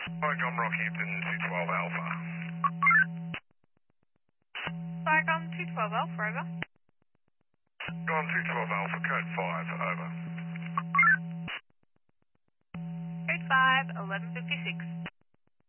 Saigon Rockhampton 212 Alpha. Saigon 212 Alpha, over. Saigon 212 Alpha, code 5, over. Code 5, 1156.